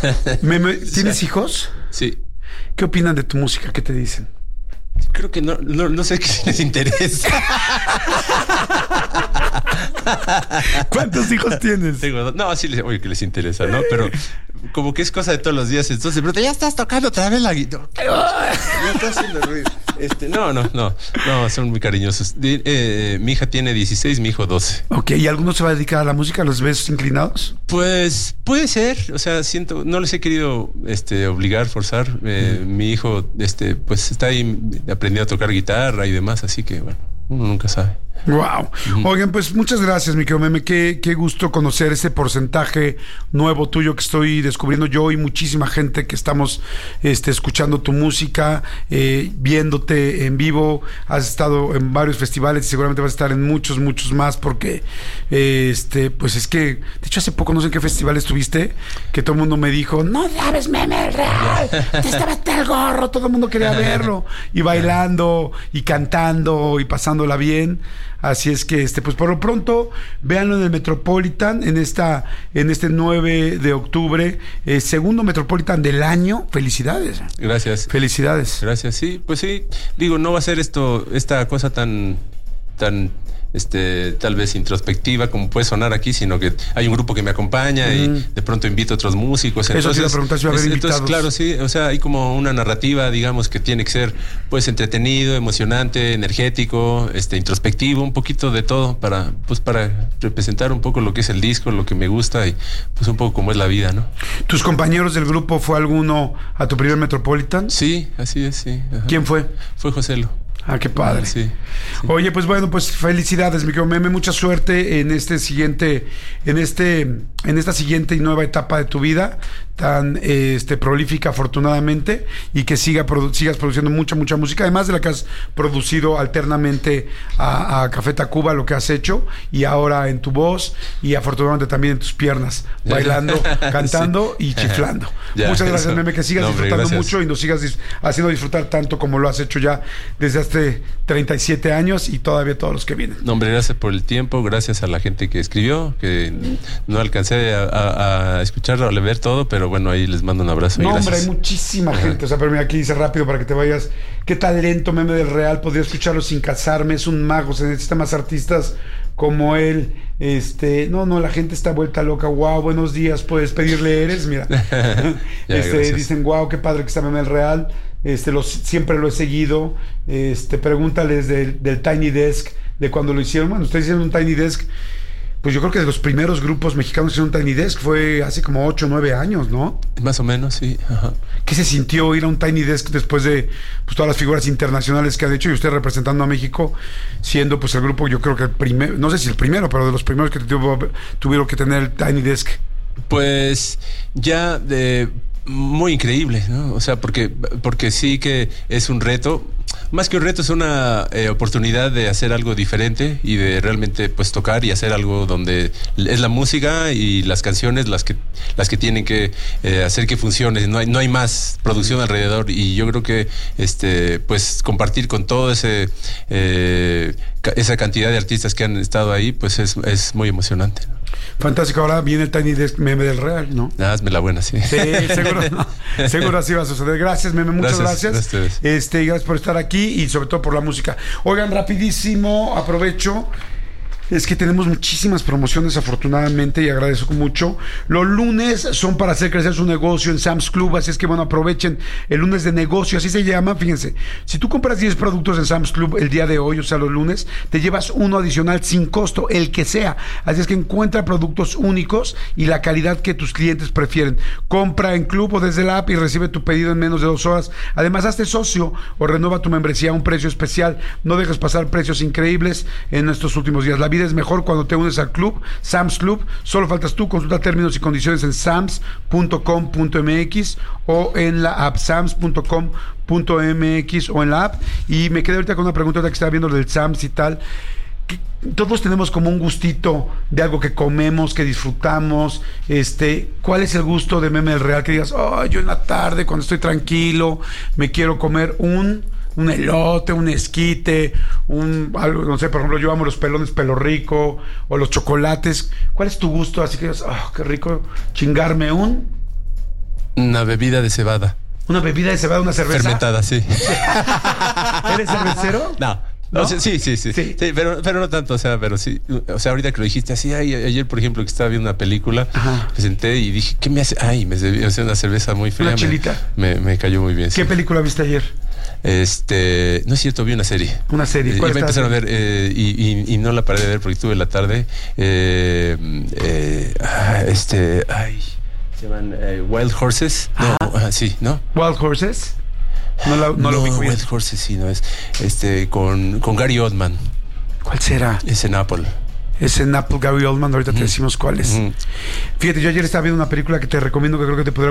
¿Tienes hijos? Sí. ¿Qué opinan de tu música? ¿Qué te dicen? Creo que no sé qué les interesa. ¿Cuántos hijos tienes? No, sí, oye, que les interesa, ¿no? Pero como que es cosa de todos los días. Entonces, pero ya estás tocando otra vez la guitarra. Ya está haciendo ruido. No, son muy cariñosos. Mi hija tiene 16, mi hijo 12. Ok, ¿y alguno se va a dedicar a la música? ¿Los ves inclinados? Pues puede ser, o sea, no les he querido obligar, forzar. Mi hijo, pues está ahí aprendiendo a tocar guitarra y demás, así que bueno, uno nunca sabe. Wow. Oigan, pues muchas gracias, mi querido Meme. Qué gusto conocer ese porcentaje nuevo tuyo que estoy descubriendo yo y muchísima gente que estamos escuchando tu música, viéndote en vivo. Has estado en varios festivales y seguramente vas a estar en muchos más porque pues es que, de hecho, hace poco no sé en qué festival estuviste, que todo el mundo me dijo, no sabes, Meme el Real, te estaba hasta el gorro, todo el mundo quería verlo, y bailando y cantando y pasándola bien. Así es que, pues por lo pronto, véanlo en el Metropolitan, en este 9 de octubre, segundo Metropolitan del año. Felicidades. Gracias. Felicidades. Gracias, sí, pues sí. Digo, no va a ser esta cosa tan tal vez introspectiva como puede sonar aquí, sino que hay un grupo que me acompaña y de pronto invito a otros músicos. Eso te iba a preguntar si va a haber invitados. Entonces, claro, sí, o sea, hay como una narrativa, digamos, que tiene que ser pues entretenido, emocionante, energético, introspectivo, un poquito de todo para representar un poco lo que es el disco, lo que me gusta y pues un poco cómo es la vida, ¿no? ¿Tus compañeros del grupo fue alguno a tu primer Metropolitan? Sí, así es, sí. Ajá. ¿Quién fue? Fue Joselo. Ah, qué padre. Sí. Oye, pues bueno, pues felicidades, mi querido Meme, mucha suerte en esta siguiente y nueva etapa de tu vida, tan prolífica afortunadamente, y que sigas produciendo mucha música, además de la que has producido alternamente a Café Tacuba, lo que has hecho, y ahora en tu voz, y afortunadamente también en tus piernas, bailando, cantando y chiflando. Muchas gracias, Meme, que sigas disfrutando mucho y nos sigas haciendo disfrutar tanto como lo has hecho ya desde hace 37 años y todavía todos los que vienen. No, hombre, gracias por el tiempo, gracias a la gente que escribió, que no alcancé a escuchar o a leer todo, pero bueno, ahí les mando un abrazo. No, hombre, hay muchísima gente. O sea, pero mira, aquí dice rápido para que te vayas. Qué talento, Meme del Real, podría escucharlo sin casarme, es un mago, se necesitan más artistas como él. La gente está vuelta loca. Wow, buenos días, puedes pedirle eres, mira. Dicen, wow, qué padre que está Meme del Real. Siempre lo he seguido. Pregúntales del Tiny Desk, de cuando lo hicieron. Bueno, ustedes hicieron un Tiny Desk, pues yo creo que de los primeros grupos mexicanos que hicieron un Tiny Desk fue hace como 8 o 9 años, ¿no? Más o menos, sí. Ajá. ¿Qué se sintió ir a un Tiny Desk después de pues todas las figuras internacionales que han hecho y usted representando a México, siendo pues el grupo, yo creo que el primero, no sé si el primero, pero de los primeros que tuvieron que tener el Tiny Desk? Pues ya muy increíble, ¿no? O sea, porque sí que es un reto. Más que un reto, es una oportunidad de hacer algo diferente y de realmente pues tocar y hacer algo donde es la música y las canciones las que tienen que hacer que funcione. No hay más producción alrededor, y yo creo que pues compartir con todo esa cantidad de artistas que han estado ahí, pues es muy emocionante, ¿no? Fantástico. Ahora viene el Tiny Desk Meme del Real, ¿no? Hazme la buena, sí. Sí, seguro, ¿no? Seguro así va a suceder. Gracias, Meme, muchas gracias. Gracias por estar aquí y sobre todo por la música. Oigan, rapidísimo, aprovecho. Es que tenemos muchísimas promociones, afortunadamente, y agradezco mucho. Los lunes son para hacer crecer su negocio en Sam's Club, así es que bueno, aprovechen el lunes de negocio, así se llama. Fíjense, si tú compras 10 productos en Sam's Club el día de hoy, o sea, los lunes, te llevas uno adicional sin costo, el que sea. Así es que encuentra productos únicos y la calidad que tus clientes prefieren. Compra en Club o desde la app y recibe tu pedido en menos de 2 horas. Además, hazte socio o renueva tu membresía a un precio especial. No dejes pasar precios increíbles en estos últimos días. La vida es mejor cuando te unes al club, Sam's Club. Solo faltas tú. Consulta términos y condiciones en sams.com.mx o en la app sams.com.mx o en la app. Y me quedé ahorita con una pregunta que estaba viendo del Sams y tal. Todos tenemos como un gustito de algo que comemos, que disfrutamos. ¿Cuál es el gusto de Meme del Real? Que digas, yo en la tarde, cuando estoy tranquilo, me quiero comer un elote, un esquite, algo, no sé, por ejemplo, yo amo los pelones Pelo Rico o los chocolates. ¿Cuál es tu gusto? Así que digas, qué rico chingarme un Una bebida de cebada. Una bebida de cebada, una cerveza. Fermentada, sí. ¿Eres cervecero? No, sí, pero no tanto, o sea, pero sí, o sea, ahorita que lo dijiste así, ayer, por ejemplo, que estaba viendo una película, me senté y dije, ¿qué me hace? Me hace una cerveza muy fría. Una chilita. Me cayó muy bien. ¿Qué película viste ayer? No es cierto, vi una serie. Una serie. ¿Cuál iba a empezar a ver y no la paré de ver porque tuve la tarde. Se llaman Wild Horses. ¿No? Wild Horses. No lo vi. Wild Horses, sí, no es. Con Gary Oldman. ¿Cuál será? Es en Apple. Es en Apple, Gary Oldman. Ahorita te decimos cuál es. Fíjate, yo ayer estaba viendo una película que te recomiendo, que creo que te podrá